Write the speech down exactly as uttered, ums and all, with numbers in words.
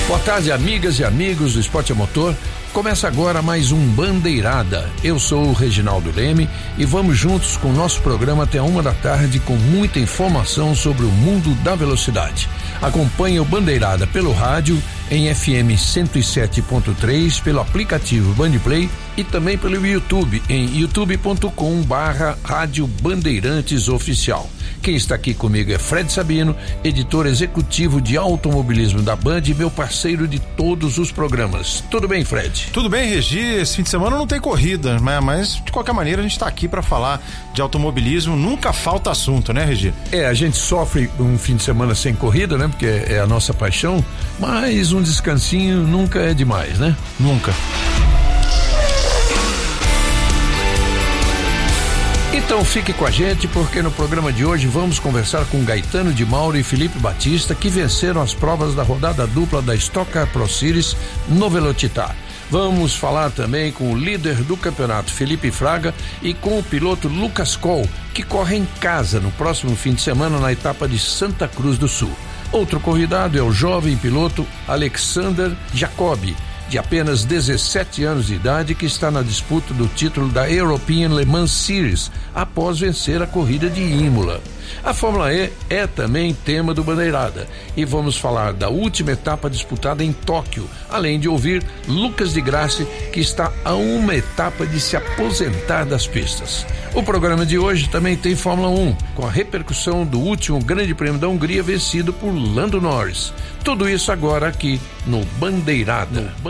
Boa tarde, amigas e amigos do Esporte a Motor. Começa agora mais um Bandeirada. Eu sou o Reginaldo Leme e vamos juntos com o nosso programa até uma da tarde com muita informação sobre o mundo da velocidade. Acompanhe o Bandeirada pelo rádio em F M cento e sete ponto três, pelo aplicativo Bandplay e também pelo YouTube em youtube ponto com barra Rádio Bandeirantes Oficial. Quem está aqui comigo é Fred Sabino, editor executivo de automobilismo da Band e meu parceiro de todos os programas. Tudo bem, Fred? Tudo bem, Regi. Esse fim de semana não tem corrida, né? Mas de qualquer maneira a gente está aqui para falar de automobilismo. Nunca falta assunto, né, Regi? É, a gente sofre um fim de semana sem corrida, né? Porque é a nossa paixão, mas um descansinho nunca é demais, né? Nunca. Então fique com a gente, porque no programa de hoje vamos conversar com Gaetano de Mauro e Felipe Batista, que venceram as provas da rodada dupla da Stock Car Pro Series no Velocitar. Vamos falar também com o líder do campeonato, Felipe Fraga, e com o piloto Lucas Coll, que corre em casa no próximo fim de semana na etapa de Santa Cruz do Sul. Outro convidado é o jovem piloto Alexander Jacobi, de apenas dezessete anos de idade, que está na disputa do título da European Le Mans Series após vencer a corrida de Imola. A Fórmula E é também tema do Bandeirada e vamos falar da última etapa disputada em Tóquio, além de ouvir Lucas de Grassi, que está a uma etapa de se aposentar das pistas. O programa de hoje também tem Fórmula um, com a repercussão do último Grande Prêmio da Hungria vencido por Lando Norris. Tudo isso agora aqui no Bandeirada.